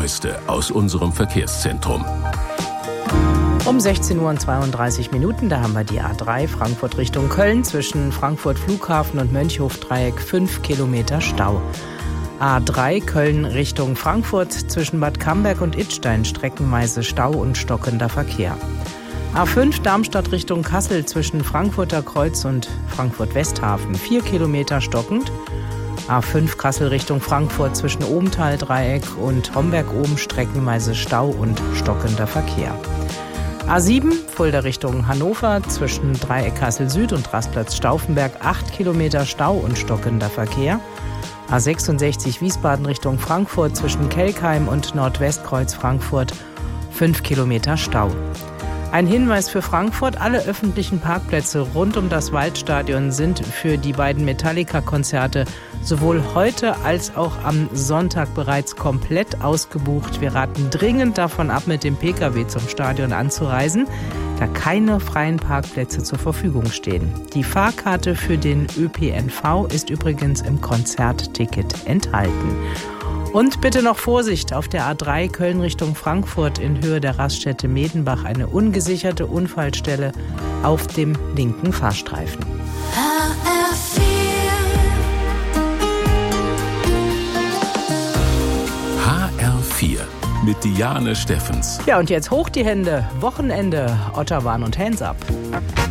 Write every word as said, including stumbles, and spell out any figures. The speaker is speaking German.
Neueste aus unserem Verkehrszentrum. Um sechzehn Uhr und zweiunddreißig Minuten, da haben wir die A drei Frankfurt Richtung Köln zwischen Frankfurt Flughafen und Mönchhof-Dreieck fünf Kilometer Stau. A drei Köln Richtung Frankfurt zwischen Bad Camberg und Idstein streckenweise Stau und stockender Verkehr. A fünf Darmstadt Richtung Kassel zwischen Frankfurter Kreuz und Frankfurt-Westhafen vier Kilometer stockend. A fünf Kassel Richtung Frankfurt zwischen Obenthal-Dreieck und Homberg-Oben streckenweise Stau und stockender Verkehr. A sieben Fulda Richtung Hannover zwischen Dreieck Kassel Süd und Rastplatz Stauffenberg acht Kilometer Stau und stockender Verkehr. A sechsundsechzig Wiesbaden Richtung Frankfurt zwischen Kelkheim und Nordwestkreuz Frankfurt fünf Kilometer Stau. Ein Hinweis für Frankfurt: Alle öffentlichen Parkplätze rund um das Waldstadion sind für die beiden Metallica-Konzerte sowohl heute als auch am Sonntag bereits komplett ausgebucht. Wir raten dringend davon ab, mit dem Pkw zum Stadion anzureisen, da keine freien Parkplätze zur Verfügung stehen. Die Fahrkarte für den Ö P N V ist übrigens im Konzertticket enthalten. Und bitte noch Vorsicht auf der A drei Köln Richtung Frankfurt in Höhe der Raststätte Medenbach, eine ungesicherte Unfallstelle auf dem linken Fahrstreifen. H R vier mit Diane Steffens. Ja, und jetzt hoch die Hände. Wochenende, Otterwan und Hands up.